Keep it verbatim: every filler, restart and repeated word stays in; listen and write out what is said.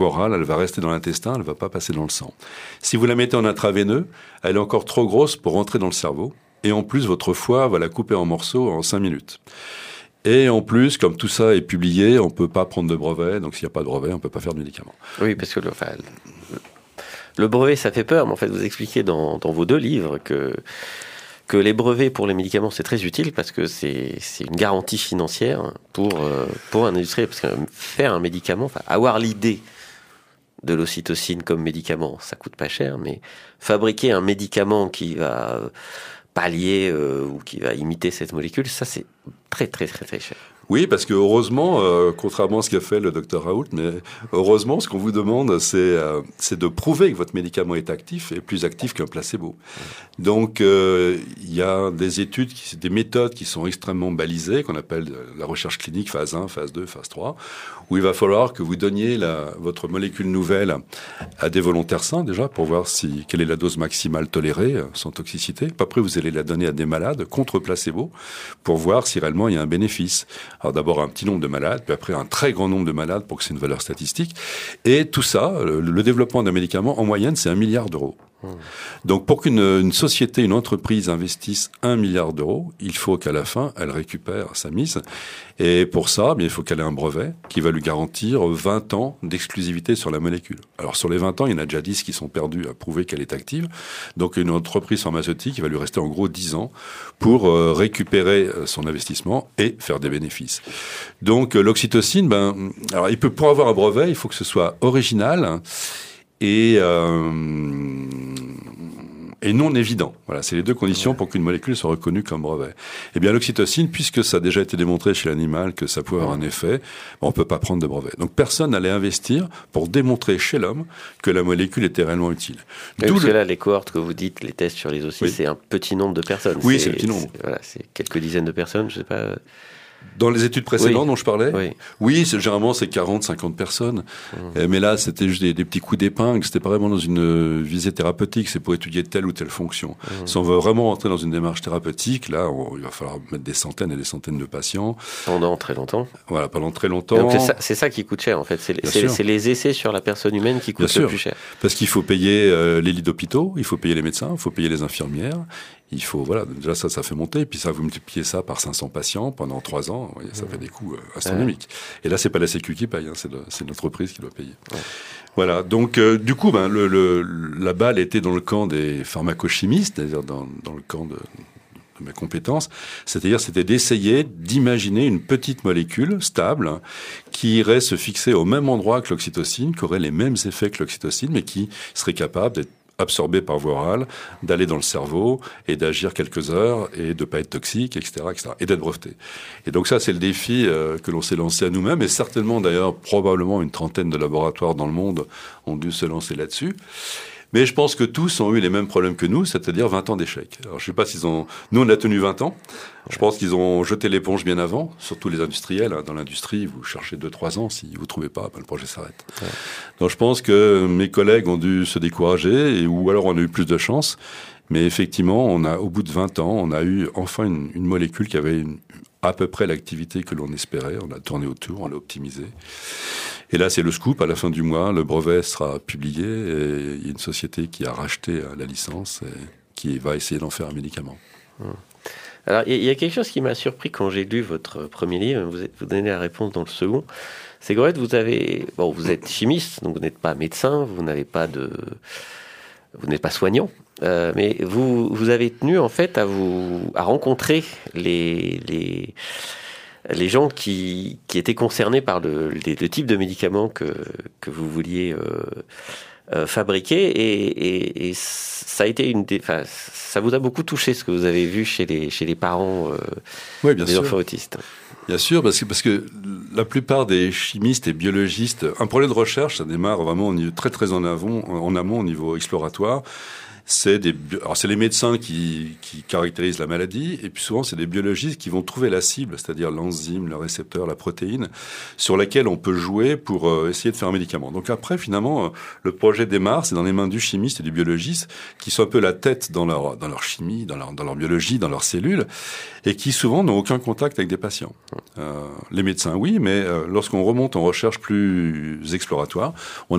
orale, elle va rester dans l'intestin, elle ne va pas passer dans le sang. Si vous la mettez en intraveineux, elle est encore trop grosse pour rentrer dans le cerveau. Et en plus, votre foie va la couper en morceaux en cinq minutes. Et en plus, comme tout ça est publié, on ne peut pas prendre de brevet. Donc s'il n'y a pas de brevet, on ne peut pas faire de médicaments. Oui, parce que le, enfin, le, le brevet, ça fait peur. Mais en fait, vous expliquez dans, dans vos deux livres que, que les brevets pour les médicaments, c'est très utile parce que c'est, c'est une garantie financière pour, euh, pour un industriel. Parce que faire un médicament, enfin, avoir l'idée de l'ocytocine comme médicament, ça coûte pas cher. Mais fabriquer un médicament qui va pallier euh, ou qui va imiter cette molécule, ça c'est très très très très cher. Oui, parce que heureusement, euh, contrairement à ce qu'a fait le docteur Raoult, mais heureusement, ce qu'on vous demande, c'est, euh, c'est de prouver que votre médicament est actif et plus actif qu'un placebo. Donc, euh, il y a des études, qui, des méthodes qui sont extrêmement balisées, qu'on appelle la recherche clinique phase un, phase deux, phase trois, où il va falloir que vous donniez la, votre molécule nouvelle à des volontaires sains, déjà, pour voir si, quelle est la dose maximale tolérée, sans toxicité. Puis après, vous allez la donner à des malades contre placebo, pour voir si réellement il y a un bénéfice. Alors d'abord un petit nombre de malades, puis après un très grand nombre de malades pour que c'est une valeur statistique. Et tout ça, le, le développement d'un médicament, en moyenne, c'est un milliard d'euros. Mmh. Donc pour qu'une une société, une entreprise investisse un milliard d'euros, il faut qu'à la fin, elle récupère sa mise. Et pour ça, bien, il faut qu'elle ait un brevet qui va lui garantir vingt ans d'exclusivité sur la molécule. Alors sur les vingt ans, il y en a déjà dix qui sont perdus à prouver qu'elle est active. Donc une entreprise pharmaceutique, il va lui rester en gros dix ans pour euh, récupérer son investissement et faire des bénéfices. Donc euh, l'oxytocine, ben, alors il peut pour avoir un brevet, il faut que ce soit original et euh, et non évident. Voilà, c'est les deux conditions pour qu'une molécule soit reconnue comme brevet. Eh bien, l'oxytocine, puisque ça a déjà été démontré chez l'animal que ça pouvait avoir un effet, on ne peut pas prendre de brevet. Donc, personne n'allait investir pour démontrer chez l'homme que la molécule était réellement utile. Oui, parce le... que là, les cohortes que vous dites, les tests sur les ocytes, oui. c'est un petit nombre de personnes. Oui, c'est, c'est petit nombre. C'est, voilà, c'est quelques dizaines de personnes, je sais pas... Dans les études précédentes oui. dont je parlais, oui, oui c'est, généralement c'est quarante, cinquante personnes. Mmh. Mais là, c'était juste des, des petits coups d'épingle. C'était pas vraiment dans une visée thérapeutique. C'est pour étudier telle ou telle fonction. Mmh. Si on veut vraiment entrer dans une démarche thérapeutique, là, on, il va falloir mettre des centaines et des centaines de patients. Pendant très longtemps. Voilà, pendant très longtemps. Donc c'est ça, c'est ça qui coûte cher, en fait. C'est, c'est, c'est les essais sur la personne humaine qui coûtent le plus cher. Parce qu'il faut payer euh, les lits d'hôpitaux, il faut payer les médecins, il faut payer les infirmières. Il faut, voilà, déjà ça, ça fait monter, puis ça, vous multipliez ça par cinq cents patients pendant trois ans, voyez, ça fait des coûts euh, astronomiques. Ouais. Et là, c'est pas la Sécu qui paye, hein, c'est, le, c'est l'entreprise qui doit payer. Ouais. Voilà, donc euh, du coup, ben, le, le, la balle était dans le camp des pharmacochimistes, c'est-à-dire dans, dans le camp de, de mes compétences, c'est-à-dire c'était d'essayer d'imaginer une petite molécule stable hein, qui irait se fixer au même endroit que l'oxytocine, qui aurait les mêmes effets que l'oxytocine, mais qui serait capable d'être absorbé par voie orale, d'aller dans le cerveau et d'agir quelques heures et de pas être toxique, et cetera, et cetera, et d'être breveté. Et donc ça, c'est le défi euh, que l'on s'est lancé à nous-mêmes, et certainement d'ailleurs, probablement une trentaine de laboratoires dans le monde ont dû se lancer là-dessus. Mais je pense que tous ont eu les mêmes problèmes que nous, c'est-à-dire vingt ans d'échec. Alors je sais pas s'ils ont... Nous, on a tenu vingt ans. Je pense qu'ils ont jeté l'éponge bien avant, surtout les industriels. Dans l'industrie, vous cherchez deux trois ans. Si vous trouvez pas, ben, le projet s'arrête. Ouais. Donc je pense que mes collègues ont dû se décourager, et, ou alors on a eu plus de chance. Mais effectivement, on a, au bout de vingt ans, on a eu enfin une, une molécule qui avait une, à peu près l'activité que l'on espérait. On a tourné autour, on l'a optimisé. Et là, c'est le scoop. À la fin du mois, le brevet sera publié et il y a une société qui a racheté la licence et qui va essayer d'en faire un médicament. Alors, il y a quelque chose qui m'a surpris quand j'ai lu votre premier livre. Vous, êtes, vous donnez la réponse dans le second. C'est qu'en fait, vous avez, bon, vous êtes chimiste, donc vous n'êtes pas médecin, vous n'avez pas de, vous n'êtes pas soignant, euh, mais vous, vous avez tenu en fait à vous, à rencontrer les, les, les gens qui, qui étaient concernés par le, le, le type de médicaments que, que vous vouliez euh, euh, fabriquer, et, et, et ça a été une, enfin, ça vous a beaucoup touché ce que vous avez vu chez les, chez les parents euh, oui, bien des sûr. enfants autistes. Bien sûr, parce que, parce que la plupart des chimistes et biologistes, un projet de recherche, ça démarre vraiment au niveau, très très en amont, en amont au niveau exploratoire. C'est des, alors c'est les médecins qui, qui caractérisent la maladie, et puis souvent c'est des biologistes qui vont trouver la cible, c'est-à-dire l'enzyme, le récepteur, la protéine, sur laquelle on peut jouer pour euh, essayer de faire un médicament. Donc après, finalement, euh, le projet démarre, c'est dans les mains du chimiste et du biologiste, qui sont un peu la tête dans leur dans leur chimie, dans leur dans leur biologie, dans leurs cellules, et qui souvent n'ont aucun contact avec des patients. Euh, les médecins, oui, mais euh, lorsqu'on remonte en recherche plus exploratoire, on